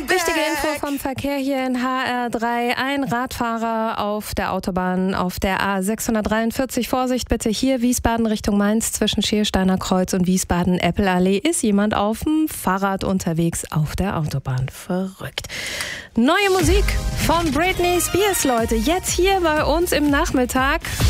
Wichtige Info vom Verkehr hier in HR3. Ein Radfahrer auf der Autobahn auf der A643. Vorsicht bitte hier, Wiesbaden Richtung Mainz zwischen Schiersteiner Kreuz und Wiesbaden-Eppelallee. Ist jemand auf dem Fahrrad unterwegs auf der Autobahn. Verrückt. Neue Musik von Britney Spears, Leute. Jetzt hier bei uns im Nachmittag.